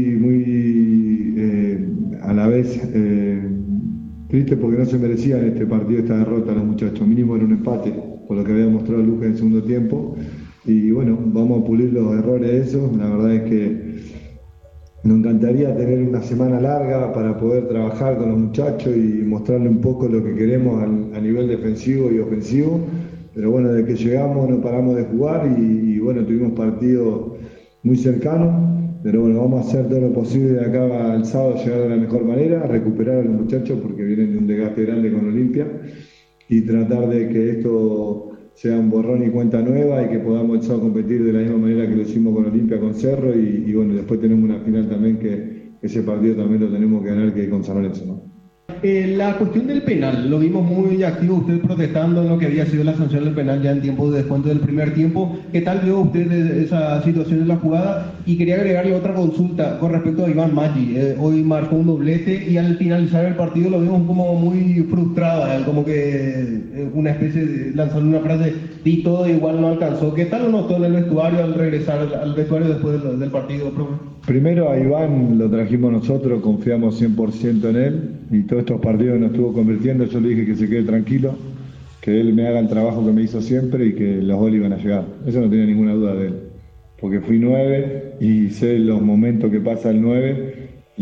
a la vez triste porque no se merecían este partido, esta derrota los muchachos, mínimo era un empate por lo que había mostrado Lucas en el segundo tiempo y bueno, vamos a pulir los errores de esos. La verdad es que nos encantaría tener una semana larga para poder trabajar con los muchachos y mostrarle un poco lo que queremos a nivel defensivo y ofensivo, pero bueno, desde que llegamos no paramos de jugar y bueno, tuvimos partidos muy cercanos. Pero bueno, vamos a hacer todo lo posible de acá al sábado, llegar de la mejor manera, recuperar a los muchachos porque vienen de un desgaste grande con Olimpia y tratar de que esto sea un borrón y cuenta nueva y que podamos el sábado competir de la misma manera que lo hicimos con Olimpia, con Cerro y bueno, después tenemos una final también que ese partido también lo tenemos que ganar, que con San Lorenzo, ¿no? La cuestión del penal, lo vimos muy activo usted protestando en lo que había sido la sanción del penal ya en tiempo de descuento del primer tiempo. ¿Qué tal vio usted esa situación en la jugada? Y quería agregarle otra consulta con respecto a Iván Maggi. Hoy marcó un doblete y al finalizar el partido lo vimos como muy frustrado, como que una especie de lanzando una frase, di todo y igual no alcanzó. ¿Qué tal lo notó en el vestuario al regresar al vestuario después del partido, profe? Primero a Iván lo trajimos nosotros, confiamos 100% en él y todos estos partidos nos estuvo convirtiendo. Yo le dije que se quede tranquilo, que él me haga el trabajo que me hizo siempre y que los goles iban a llegar. Eso no tenía ninguna duda de él, porque fui 9 y sé los momentos que pasa el 9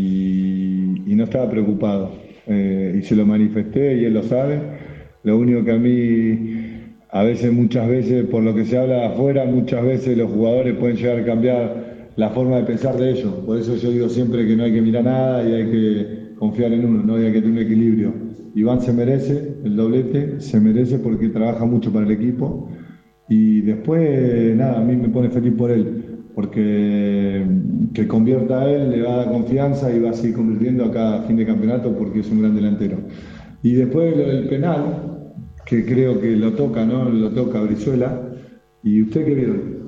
y no estaba preocupado y se lo manifesté y él lo sabe. Lo único que a mí, muchas veces, por lo que se habla de afuera, muchas veces los jugadores pueden llegar a cambiar la forma de pensar de ellos. Por eso yo digo siempre que no hay que mirar nada y hay que confiar en uno, ¿no? Y hay que tener un equilibrio. Iván se merece el doblete, se merece porque trabaja mucho para el equipo y después, nada, a mí me pone feliz por él, porque que convierta a él le va a dar confianza y va a seguir convirtiendo a cada fin de campeonato porque es un gran delantero. Y después lo del penal, que creo que lo toca, ¿no? Lo toca Brizuela. ¿Y usted qué vieron?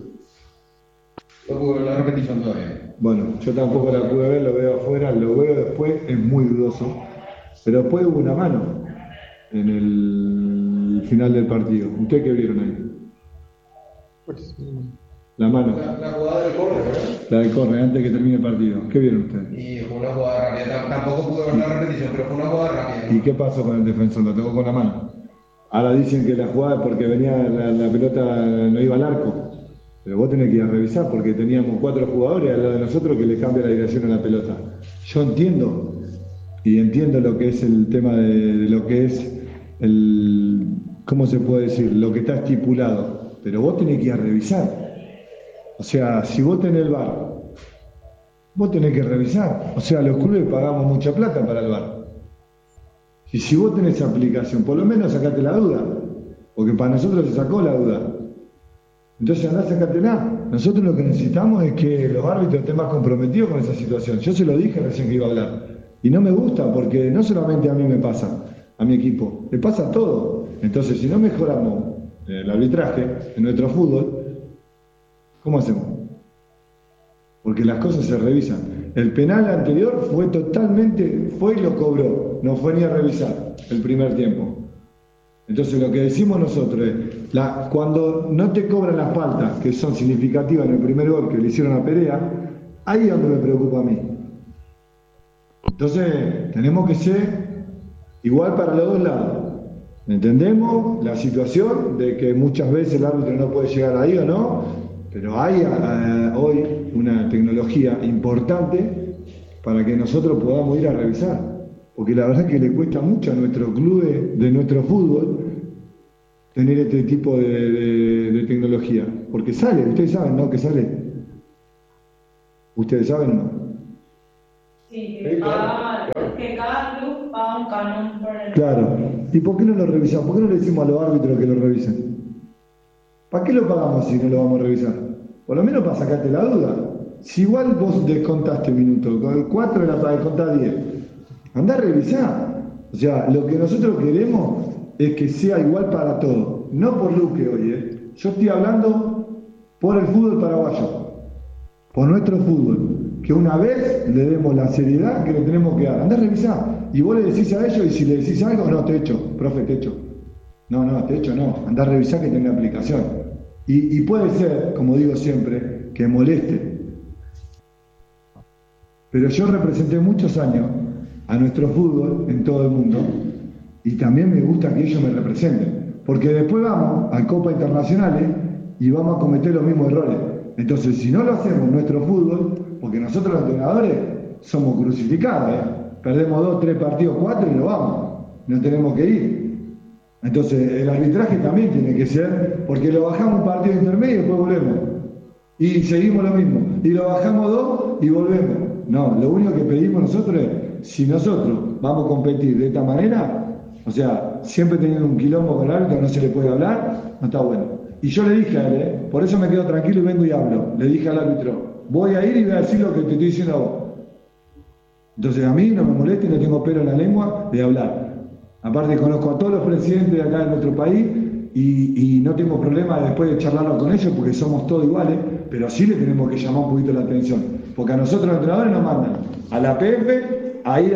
No pude ver la repetición todavía. Bueno, yo tampoco la pude ver, lo veo afuera, lo veo después, es muy dudoso. Pero después hubo una mano en el final del partido. ¿Ustedes qué vieron ahí? Pues, la mano. La jugada del córner, ¿verdad? La del córner, antes que termine el partido. ¿Qué vieron ustedes? Y fue una jugada rápida. Tampoco pude ver la repetición, pero fue una jugada rápida. ¿Y qué pasó con el defensor? ¿Lo tocó con la mano? Ahora dicen que la jugada es porque venía la pelota, no iba al arco. Pero vos tenés que ir a revisar porque teníamos 4 jugadores al lado de nosotros que le cambia la dirección a la pelota. Yo entiendo lo que es el tema de lo que es el, ¿cómo se puede decir? Lo que está estipulado. Pero vos tenés que ir a revisar. O sea, si vos tenés el VAR, vos tenés que revisar. O sea, los clubes pagamos mucha plata para el VAR. Y si vos tenés esa aplicación, por lo menos sacate la duda. Porque para nosotros se sacó la duda. Entonces andá, sacátela. Nosotros lo que necesitamos es que los árbitros estén más comprometidos con esa situación. Yo se lo dije recién que iba a hablar. Y no me gusta porque no solamente a mí me pasa, a mi equipo, le pasa a todo. Entonces si no mejoramos el arbitraje en nuestro fútbol, ¿cómo hacemos? Porque las cosas se revisan. El penal anterior fue y lo cobró. No fue ni a revisar el primer tiempo. Entonces lo que decimos nosotros es, cuando no te cobran las faltas, que son significativas en el primer gol que le hicieron a Perea, ahí es donde me preocupa a mí. Entonces tenemos que ser igual para los dos lados. Entendemos la situación de que muchas veces el árbitro no puede llegar ahí o no, pero hay hoy una tecnología importante para que nosotros podamos ir a revisar. Porque la verdad es que le cuesta mucho a nuestros clubes de nuestro fútbol tener este tipo de tecnología. Porque sale, ustedes saben, ¿no? Que sale. ¿Ustedes saben o no? Sí, que cada club paga un canon por el... Claro. ¿Y por qué no lo revisamos? ¿Por qué no le decimos a los árbitros que lo revisen? ¿Para qué lo pagamos si no lo vamos a revisar? Por lo menos para sacarte la duda. Si igual vos descontaste un minuto, con el 4 era para descontar 10, andá a revisar. O sea, lo que nosotros queremos es que sea igual para todos. No por Luque hoy, Yo estoy hablando por el fútbol paraguayo. Por nuestro fútbol. Que una vez le demos la seriedad que le tenemos que dar. Andá a revisar. Y vos le decís a ellos, y si le decís algo, no, te echo, profe, te echo. No, te echo no. Andá a revisar que tenga aplicación. Y puede ser, como digo siempre, que moleste. Pero yo representé muchos años a nuestro fútbol en todo el mundo y también me gusta que ellos me representen. Porque después vamos a Copas Internacionales y vamos a cometer los mismos errores. Entonces, si no lo hacemos en nuestro fútbol, porque nosotros los entrenadores somos crucificados, perdemos 2, 3 partidos, 4 y nos vamos. No tenemos que ir. Entonces, el arbitraje también tiene que ser, porque lo bajamos un partido intermedio y después volvemos. Y seguimos lo mismo. Y lo bajamos 2 y volvemos. No, lo único que pedimos nosotros es, si nosotros vamos a competir de esta manera, o sea, siempre teniendo un quilombo con el árbitro, no se le puede hablar, no está bueno. Y yo le dije a él, por eso me quedo tranquilo y vengo y hablo. Le dije al árbitro, voy a ir y voy a decir lo que te estoy diciendo a vos. Entonces a mí no me molesta y no tengo pelo en la lengua de hablar. Aparte conozco a todos los presidentes de acá de nuestro país y no tengo problema después de charlarlo con ellos porque somos todos iguales, pero sí le tenemos que llamar un poquito la atención. Porque a nosotros los entrenadores nos mandan a la PF a ir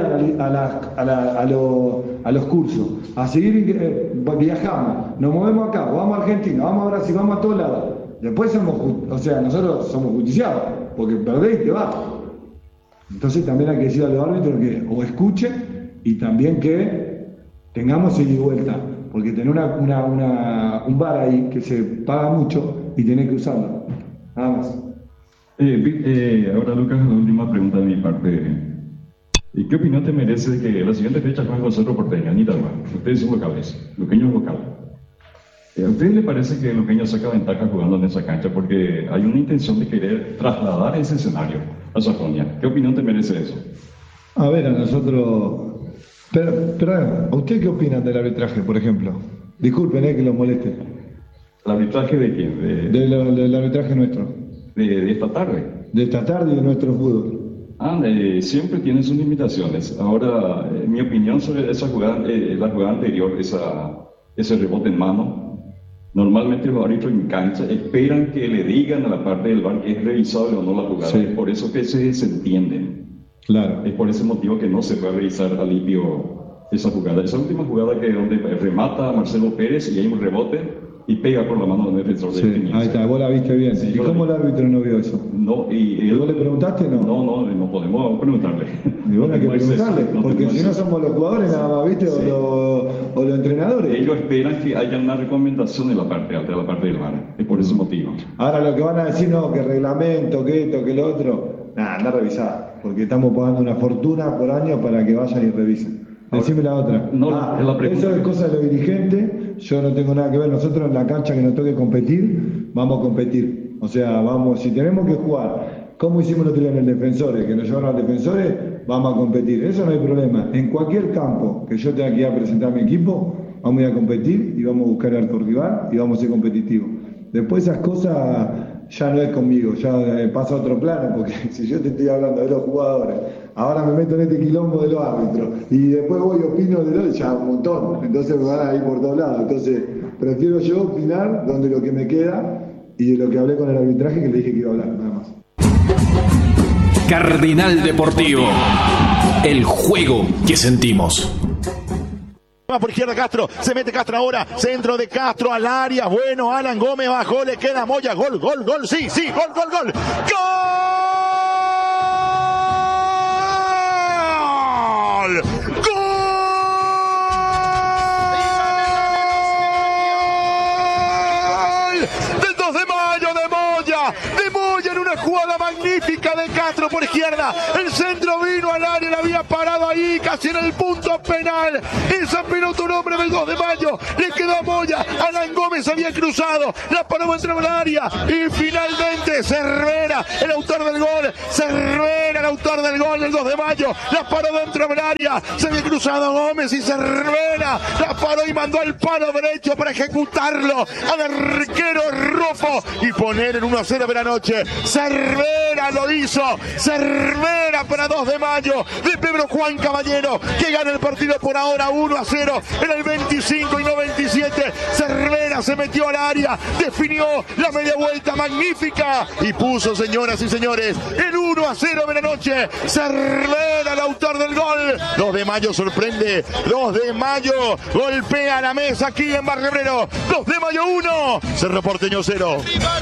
a los cursos, a seguir, viajamos, nos movemos acá, vamos a Argentina, vamos a Brasil, vamos a todos lados. Después nosotros somos justiciados, porque perdés y te vas. Entonces también hay que decir a los árbitros que o escuchen y también que tengamos ida y vuelta, porque tener un bar ahí que se paga mucho y tenés que usarlo. Nada más. Ahora, Lucas, la última pregunta de mi parte. ¿Y qué opinión te merece de que la siguiente fecha juega Cerro Porteño, Anita? Ustedes son locales, Luqueño es local. ¿A ustedes les parece que Luqueño saca ventaja jugando en esa cancha? Porque hay una intención de querer trasladar ese escenario a Sajonia. ¿Qué opinión te merece eso? A ver, a nosotros... Pero, ¿a usted qué opinan del arbitraje, por ejemplo? Disculpen, que los moleste. ¿El arbitraje de quién? Del arbitraje nuestro. De esta tarde. De esta tarde y de nuestro fútbol. Siempre tiene sus limitaciones. Ahora, mi opinión sobre esa jugada, la jugada anterior, ese rebote en mano, normalmente los árbitros en cancha esperan que le digan a la parte del VAR que es revisable o no la jugada. Sí. Es por eso que se entienden. Claro. Es por ese motivo que no se puede revisar a limpio esa jugada. Esa última jugada donde remata a Marcelo Pérez y hay un rebote y pega por la mano del defensor de Peña. Ahí está, vos la viste bien. Sí, ¿y cómo el árbitro no vio eso? No, ¿Y vos le preguntaste no? No podemos preguntarle. Y vos hay que preguntarle, porque si no somos los jugadores nada más, ¿viste? Sí. O los entrenadores. Ellos esperan que haya una recomendación de la parte alta, de la parte del VAR. Es por ese motivo. Ahora lo que van a decir, no, que reglamento, que esto, que lo otro. Anda a revisar, porque estamos pagando una fortuna por año para que vayan y revisen. Decime la otra. Eso es cosa de los dirigentes, yo no tengo nada que ver. Nosotros en la cancha que nos toque competir, vamos a competir. O sea, si tenemos que jugar, como hicimos el otro día en el Defensores, que nos llevaron al Defensores, vamos a competir. Eso no hay problema. En cualquier campo que yo tenga que ir a presentar mi equipo, vamos a ir a competir y vamos a buscar al rival y vamos a ser competitivos. Después esas cosas ya no es conmigo, ya pasa a otro plano, porque si yo te estoy hablando de los jugadores, ahora me meto en este quilombo de los árbitros y después voy y opino de los, ya un montón, entonces me van a ir por todos lados. Entonces prefiero yo opinar donde lo que me queda y de lo que hablé con el arbitraje que le dije que iba a hablar, nada más. Cardinal Deportivo, el juego que sentimos. Va por izquierda Castro, se mete Castro ahora, centro de Castro al área, bueno, Alan Gómez bajó, le queda Moya, gol, sí, gol. Del 2 de mayo de Moya en una jugada magnífica de Castro por izquierda, el centro vino al área, la había parado ahí ahí, casi en el punto penal. Esa pelota, un hombre del 2 de mayo, le quedó a Moya. Alan Gómez había cruzado, la paró dentro del área y finalmente Cervera, el autor del gol, Cervera, el autor del gol del 2 de mayo, la paró dentro del área. Se había cruzado Gómez y Cervera la paró y mandó al palo derecho para ejecutarlo al arquero Rufo y poner en 1-0 de la noche. Cervera lo hizo, Cervera para 2 de mayo de Pedro Juan Caballero, que gana el partido por ahora 1-0 en el 25 y 97. Cervera se metió al área, definió la media vuelta magnífica y puso, señoras y señores, el 1-0 de la noche. Cervera, el autor del gol. 2 de mayo sorprende, 2 de mayo golpea la mesa aquí en Barrio Obrero. 2 de mayo 1, Cerro Porteño 0.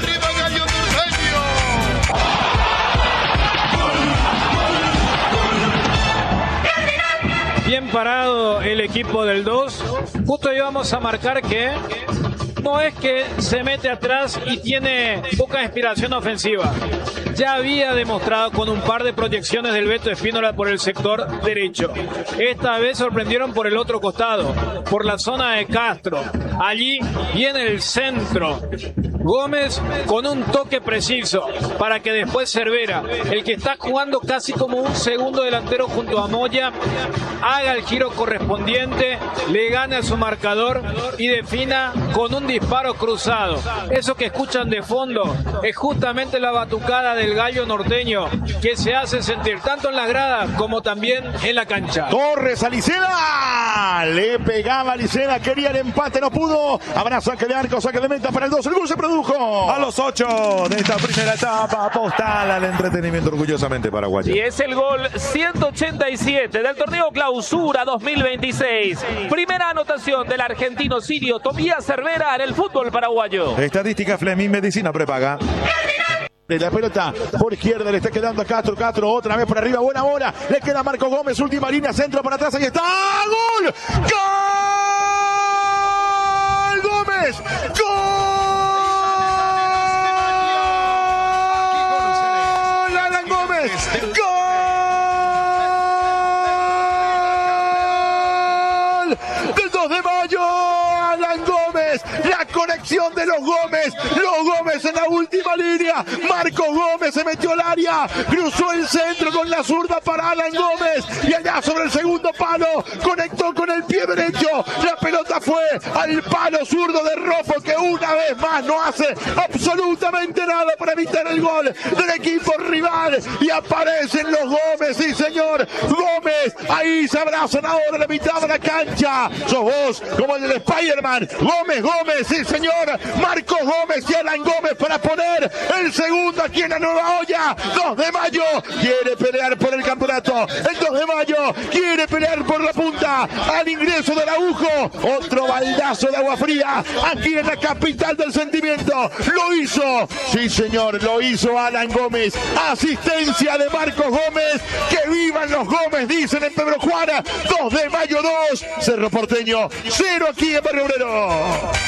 Bien parado el equipo del 2. Justo íbamos a marcar que no es que se mete atrás y tiene poca inspiración ofensiva. Ya había demostrado con un par de proyecciones del Beto Espínola por el sector derecho. Esta vez sorprendieron por el otro costado, por la zona de Castro. Allí viene el centro. Gómez con un toque preciso para que después Cervera, el que está jugando casi como un segundo delantero junto a Moya, haga el giro correspondiente, le gane a su marcador y defina con un disparo cruzado. Eso que escuchan de fondo es justamente la batucada del gallo norteño, que se hace sentir tanto en las gradas como también en la cancha. Torres a Liceda, le pegaba a Liceda, quería el empate, no pudo. Habrá saque de arco, saque de meta para el 2, el gol se produjo a los 8 de esta primera etapa. Postal al entretenimiento orgullosamente paraguayo. Y es el gol 187 del torneo Clausura 2026. Primera anotación del argentino sirio Tobías Cervera en el fútbol paraguayo. Estadística Fleming Medicina Prepaga. La pelota por izquierda le está quedando a Castro. Castro otra vez por arriba. Buena bola. Le queda a Marco Gómez. Última línea. Centro para atrás. Ahí está. ¡Gol! ¡Gol! ¡Gómez! ¡Gol! ¡Alan Gómez! ¡Gol! Del 2 de mayo. Alan Gómez. La conexión de los Gómez. Los Gómez en la última línea. Marco Gómez se metió al área. Cruzó el centro con la zurda para Alan Gómez. Y allá sobre el segundo palo conectó con el pie derecho. La pelota fue al palo zurdo de Rofo, que una vez más no hace absolutamente nada para evitar el gol del equipo rival. Y aparecen los Gómez. Sí, señor. Gómez. Ahí se abrazan ahora en la mitad de la cancha. Sos vos como el del Spider-Man. Gómez, Gómez. Sí, señor. Marcos Gómez y Alan Gómez para poner el segundo aquí en la nueva olla. 2 de mayo quiere pelear por el campeonato. El 2 de mayo quiere pelear por la punta al ingreso del Araujo. Otro baldazo de agua fría aquí en la capital del sentimiento. Lo hizo, sí señor, lo hizo Alan Gómez. Asistencia de Marcos Gómez. Que vivan los Gómez, dicen en Pedro Juana. 2 de mayo 2, Cerro Porteño 0 aquí en Barrio Obrero.